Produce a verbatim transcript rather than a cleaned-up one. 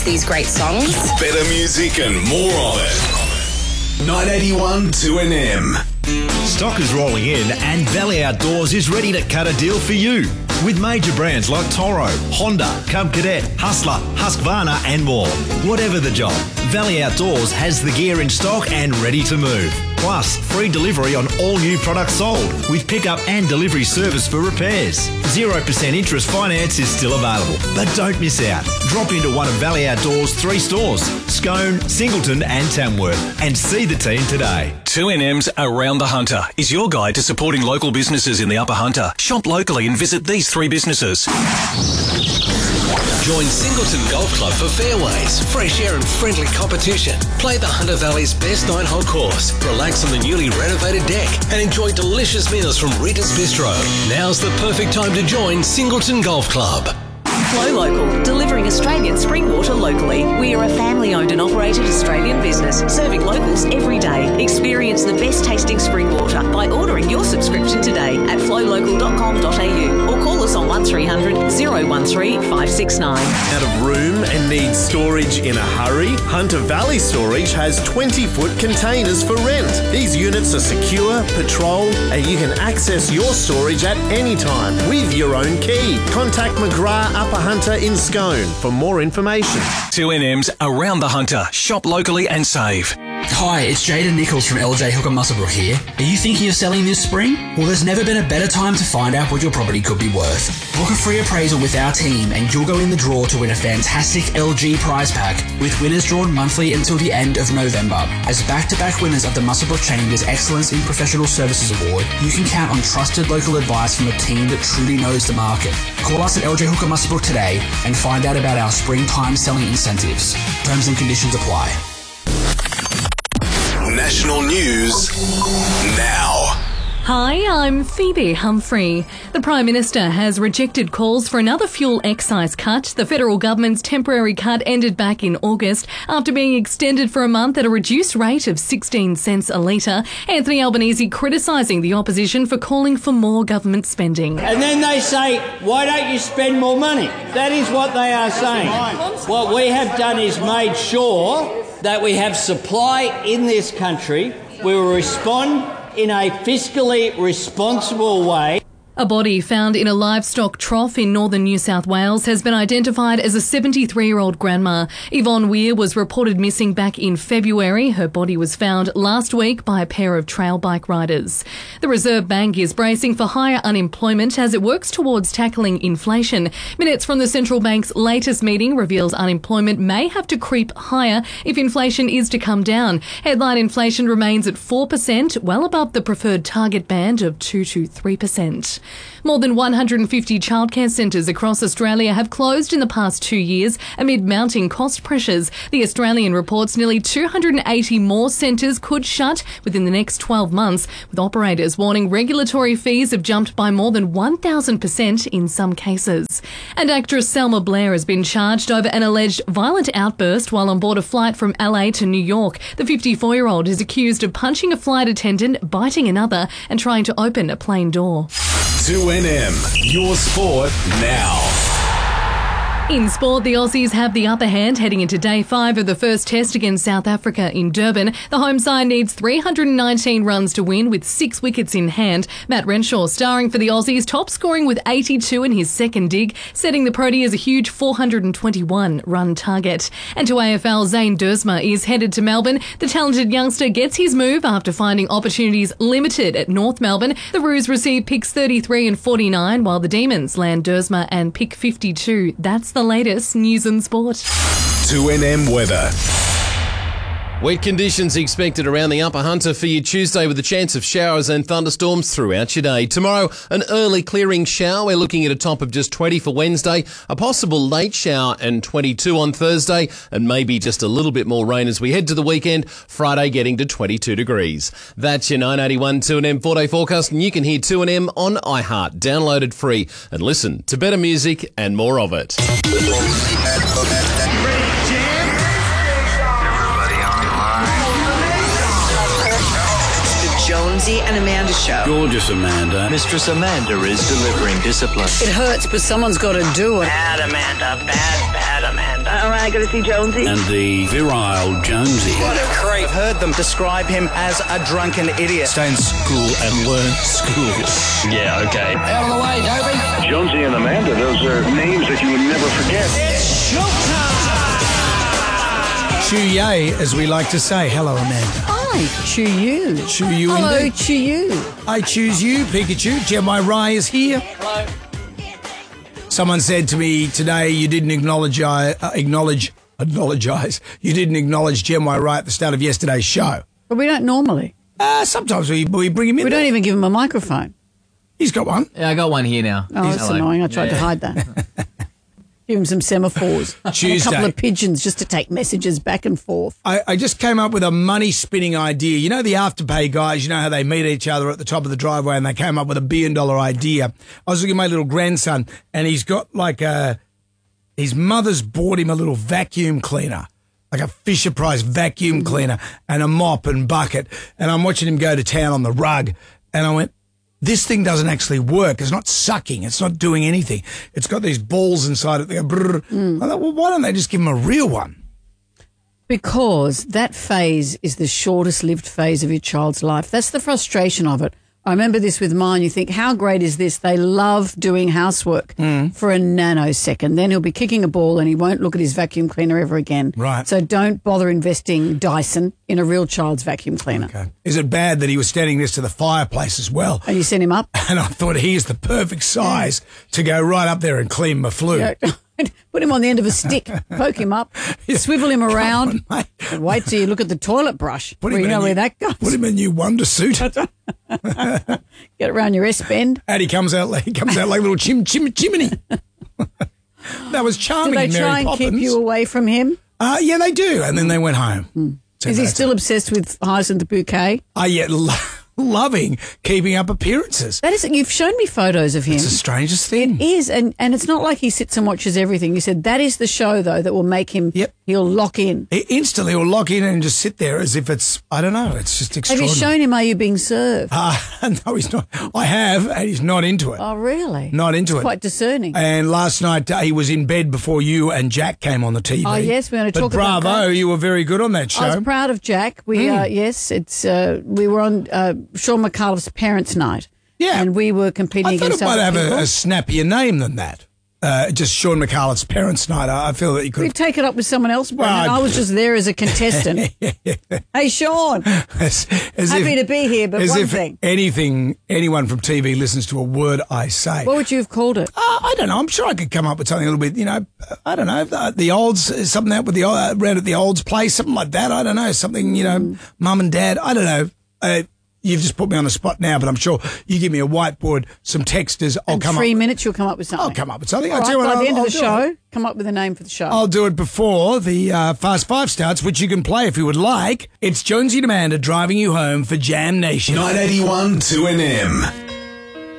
these great songs. Better music and more of it. nine eighty-one two N M. Stock is rolling in and Valley Outdoors is ready to cut a deal for you. With major brands like Toro, Honda, Cub Cadet, Hustler, Husqvarna and more. Whatever the job, Valley Outdoors has the gear in stock and ready to move. Plus, free delivery on all new products sold with pickup and delivery service for repairs. zero percent interest finance is still available. But don't miss out. Drop into one of Valley Outdoors' three stores, Scone, Singleton and Tamworth, and see the team today. two N M's Around the Hunter is your guide to supporting local businesses in the Upper Hunter. Shop locally and visit these three businesses. Join Singleton Golf Club for fairways, fresh air and friendly competition. Play the Hunter Valley's best nine-hole course, relax on the newly renovated deck and enjoy delicious meals from Rita's Bistro. Now's the perfect time to join Singleton Golf Club. Flow Local, delivering Australian spring water locally. We are a family-owned and operated Australian business, serving locals every day. Experience the best tasting spring water by ordering your subscription today at flow local dot com dot a u or call us on one three hundred, oh one three, five six nine. Out of room and needs storage in a hurry? Hunter Valley Storage has twenty-foot containers for rent. These units are secure, patrolled, and you can access your storage at any time with your own key. Contact McGrath Upper Hunter in Scone for more information. two N M's Around the Hunter. Shop locally and save. Hi, it's Jaden Nichols from L J Hooker Musselbrook here. Are you thinking of selling this spring? Well, there's never been a better time to find out what your property could be worth. Book a free appraisal with our team and you'll go in the draw to win a fantastic L G prize pack with winners drawn monthly until the end of November. As back-to-back winners of the Musselbrook Chamber's Excellence in Professional Services Award, you can count on trusted local advice from a team that truly knows the market. Call us at L J Hooker Musselbrook today and find out about our springtime selling incentives. Terms and conditions apply. National news now. Hi, I'm Phoebe Humphrey. The Prime Minister has rejected calls for another fuel excise cut. The federal government's temporary cut ended back in August after being extended for a month at a reduced rate of sixteen cents a litre. Anthony Albanese criticising the opposition for calling for more government spending. And then they say, why don't you spend more money? That is what they are saying. What we have done is made sure that we have supply in this country. We will respond in a fiscally responsible way. A body found in a livestock trough in northern New South Wales has been identified as a seventy-three-year-old grandma. Yvonne Weir was reported missing back in February. Her body was found last week by a pair of trail bike riders. The Reserve Bank is bracing for higher unemployment as it works towards tackling inflation. Minutes from the central bank's latest meeting reveals unemployment may have to creep higher if inflation is to come down. Headline inflation remains at four percent, well above the preferred target band of two to three percent. More than one hundred fifty childcare centres across Australia have closed in the past two years amid mounting cost pressures. The Australian reports nearly two hundred eighty more centres could shut within the next twelve months, with operators warning regulatory fees have jumped by more than one thousand percent in some cases. And actress Selma Blair has been charged over an alleged violent outburst while on board a flight from L A to New York. The fifty-four-year-old is accused of punching a flight attendant, biting another and trying to open a plane door. two N M, your sport now. In sport, the Aussies have the upper hand heading into day five of the first test against South Africa in Durban. The home side needs three hundred nineteen runs to win with six wickets in hand. Matt Renshaw starring for the Aussies, top scoring with eighty-two in his second dig, setting the Proteas a huge four hundred twenty-one run target. And to A F L, Zane Duursma is headed to Melbourne. The talented youngster gets his move after finding opportunities limited at North Melbourne. The Roos receive picks thirty-three and forty-nine, while the Demons land Duursma and pick fifty-two. That's the latest news and sport. two N M weather. Wet conditions expected around the Upper Hunter for you Tuesday with a chance of showers and thunderstorms throughout your day. Tomorrow, an early clearing shower. We're looking at a top of just twenty for Wednesday, a possible late shower and twenty-two on Thursday, and maybe just a little bit more rain as we head to the weekend. Friday getting to twenty-two degrees. That's your nine eighty-one two N M four-day forecast, and you can hear two N M on iHeart, downloaded free, and listen to better music and more of it. Jonesy and Amanda Show. Gorgeous Amanda. Mistress Amanda is delivering discipline. It hurts, but someone's got to do it. Bad Amanda, bad, bad Amanda. am I going to see Jonesy? And the virile Jonesy. What a creep. Heard them describe him as a drunken idiot. Stay in school and learn school. Yeah, okay. Out of the way, Toby. Jonesy and Amanda, those are names that you would never forget. It's showtime! Chew yay, as we like to say. Hello, Amanda. I chew you. Chew you Hello, indeed. chew you. I choose you, Pikachu. Gemini Rai is here. Hello. Someone said to me today, you didn't acknowledge, uh, acknowledge, acknowledge, you didn't acknowledge Gemini Rai at the start of yesterday's show. But we don't normally. Uh, sometimes we, we bring him in. We there. don't even give him a microphone. He's got one. Yeah, I got one here now. Oh, that's Hello. annoying. I tried Yeah. to hide that. Give him some semaphores. Tuesday. A couple of pigeons just to take messages back and forth. I, I just came up with a money-spinning idea. You know the Afterpay guys, you know how they meet each other at the top of the driveway and they came up with a billion-dollar idea. I was looking at my little grandson and he's got like a... His mother's bought him a little vacuum cleaner, like a Fisher-Price vacuum cleaner and a mop and bucket. And I'm watching him go to town on the rug and I went, this thing doesn't actually work. It's not sucking. It's not doing anything. It's got these balls inside it. They go brrr. Mm. I thought, well, why don't they just give him a real one? Because that phase is the shortest lived phase of your child's life. That's the frustration of it. I remember this with mine. You think, how great is this? They love doing housework Mm. for a nanosecond. Then he'll be kicking a ball and he won't look at his vacuum cleaner ever again. Right. So don't bother investing Dyson in a real child's vacuum cleaner. Okay. Is it bad that he was standing next to the fireplace as well? And you sent him up? And I thought he is the perfect size to go right up there and clean my flue. Yeah. Put him on the end of a stick, poke him up, swivel him around, on, and wait till you look at the toilet brush. Put Where him you in a know new- where that goes. Put him in a new wonder suit. Get around your S-bend. And he comes out like he comes out like a little chim chim chimney. That was Do charming. they in Mary try and Poppins. keep you away from him? Uh, yeah, they do. And then they went home. So Is he that's- still obsessed with Hyacinth the Bouquet? Oh, yeah, lo- loving keeping up appearances. That is, you've shown me photos of him. It's the strangest thing. It is, and, and it's not like he sits and watches everything. You said that is the show, though, that will make him, Yep. he'll lock in. He instantly will lock in and just sit there as if it's, I don't know, it's just Have extraordinary. you shown him Are You Being Served? Uh, no, he's not. I have, and he's not into it. Oh, really? Not into it. Quite discerning. And last night uh, he was in bed before you and Jack came on the T V. Oh, yes, we're gonna But talk about bravo, that. you were very good on that show. I was proud of Jack. We, Mm. uh, yes, it's uh, we were on uh, Sean McAuliffe's parents' night. Yeah. And we were competing I thought against it might other have people. a, a snappier name than that. Uh, just Sean McAuliffe's parents' night. I I feel that you could. We've taken it up with someone else, Brendan. Well, I- I was just there as a contestant. Hey, Sean. as, as Happy if, to be here, but as one if thing. anything, anyone from T V listens to a word I say. What would you have called it? Uh, I don't know. I'm sure I could come up with something a little bit, you know, I don't know, the, the olds, something out with the, uh, around at the olds place, something like that. I don't know. Something, you know, Mm. mum and dad. I don't know. Uh, you've just put me on the spot now, but I'm sure you give me a whiteboard, some texters. I'll In come three up. minutes, you'll come up with something. I'll come up with something. All I'll right, tell you what, by the I'll- end I'll of the do show, it. come up with a name for the show. I'll do it before the uh, Fast Five starts, which you can play if you would like. It's Jonesy and Amanda driving you home for Jam Nation. nine eighty-one two N M.